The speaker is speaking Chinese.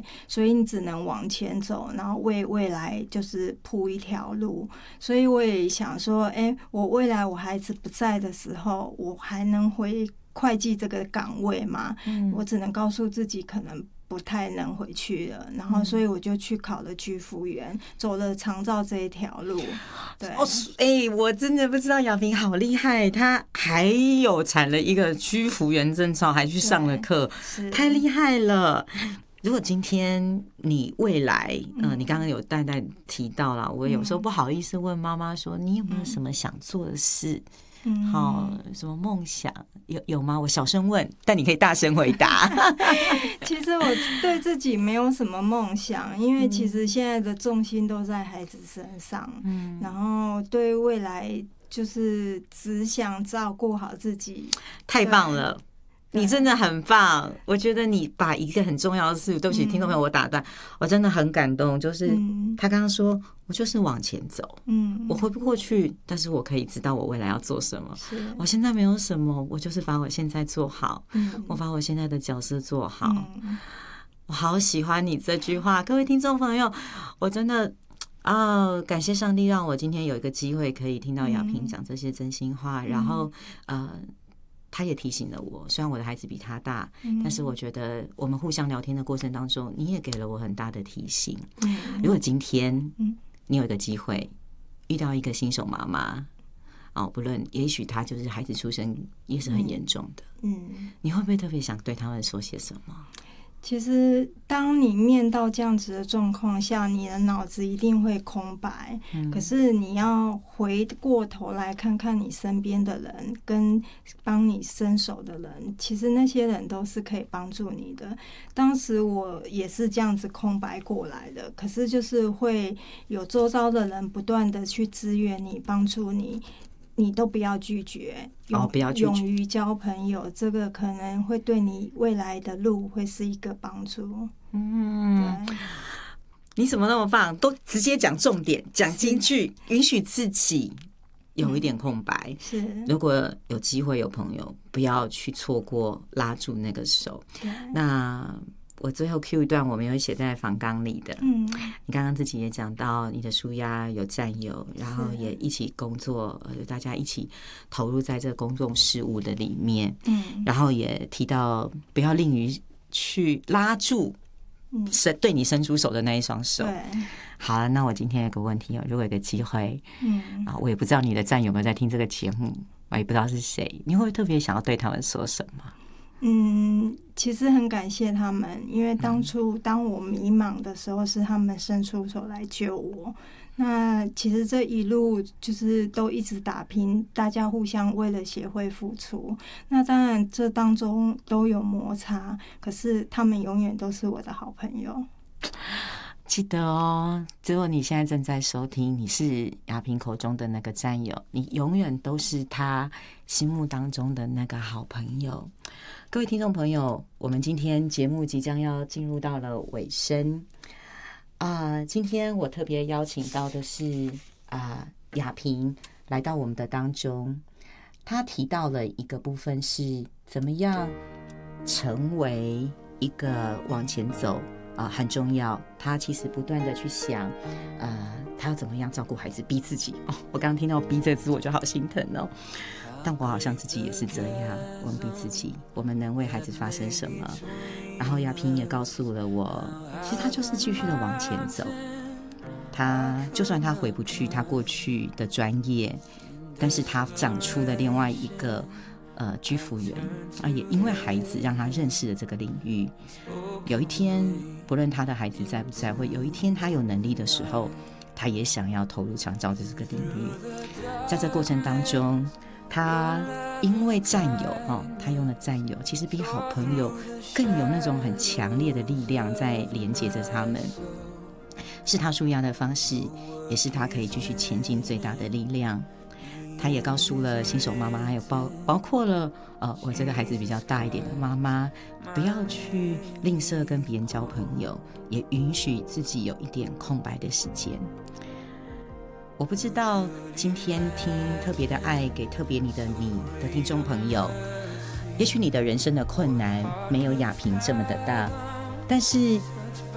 所以你只能往前走，然后为未来就是铺一条路。所以我也想说，我未来我孩子不在的时候，我还能回会计这个岗位吗？我只能告诉自己可能不太能回去了，然后所以我就去考了居服员，走了长照这一条路。对， 我真的不知道雅萍好厉害，她还有产了一个居服员证照，还去上了课，太厉害了。如果今天你未来，你刚刚有大概提到了，我有时候不好意思问妈妈说，你有没有什么想做的事？好，什么梦想有吗？我小声问，但你可以大声回答。 其实我对自己没有什么梦想，因为其实现在的重心都在孩子身上，然后对未来就是只想照顾好自己。 太棒了！你真的很棒，我觉得你把一个很重要的事，对不起，听众朋友，我打断，我真的很感动。就是他刚刚说，我就是往前走，我回不过去，但是我可以知道我未来要做什么。我现在没有什么，我就是把我现在做好，我把我现在的角色做好。我好喜欢你这句话，各位听众朋友，我真的感谢上帝让我今天有一个机会可以听到雅萍讲这些真心话，然后他也提醒了我，虽然我的孩子比他大，但是我觉得我们互相聊天的过程当中，你也给了我很大的提醒。如果今天你有一个机会遇到一个新手妈妈，不论也许他就是孩子出生也是很严重的，你会不会特别想对他们说些什么？ 其实当你面到这样子的状况下，你的脑子一定会空白，可是你要回过头来看看你身边的人跟帮你伸手的人，其实那些人都是可以帮助你的。当时我也是这样子空白过来的，可是就是会有周遭的人不断的去支援你，帮助你，你都不要拒绝，勇于交朋友，这个可能会对你未来的路会是一个帮助。 你怎么那么棒，都直接讲重点，讲金句，允许自己有一点空白。 是，如果有机会有朋友，不要去错过拉住那个手。那我最后 Q 一段我没有写在访纲里的，你刚刚自己也讲到你的抒压有战友，然后也一起工作，大家一起投入在这个公众事务的里面，然后也提到不要吝于去拉住对你伸出手的那一双手。好了，那我今天有个问题，如果有个机会，我也不知道你的战友有没有在听这个节目，我也不知道是谁，你会不会特别想要对他们说什么？ 其实很感谢他们，因为当初当我迷茫的时候，是他们伸出手来救我。那其实这一路就是都一直打拼，大家互相为了协会付出。那当然这当中都有摩擦，可是他们永远都是我的好朋友。 记得哦，如果你现在正在收听，你是雅萍口中的那个战友，你永远都是他心目当中的那个好朋友。各位听众朋友，我们今天节目即将要进入到了尾声今天我特别邀请到的是雅萍来到我们的当中，她提到了一个部分是怎么样成为一个往前走很重要。他其实不断的去想他要怎么样照顾孩子，逼自己我刚刚听到逼这个字我就好心疼但我好像自己也是这样，我们逼自己，我们能为孩子发生什么。然后雅萍也告诉了我，其实他就是继续的往前走，他就算他回不去他过去的专业，但是他长出了另外一个居服员也因为孩子让他认识了这个领域。有一天不论他的孩子在不在，或有一天他有能力的时候，他也想要投入长照的这个领域。在这过程当中，他因为战友他用了战友，其实比好朋友更有那种很强烈的力量在连接着他们，是他抒压的方式，也是他可以继续前进最大的力量。他也告诉了新手妈妈，还有包括了我这个孩子比较大一点的妈妈，不要去吝啬跟别人交朋友，也允许自己有一点空白的时间。我不知道今天听特别的爱给特别你的听众朋友，也许你的人生的困难没有雅萍这么的大，但是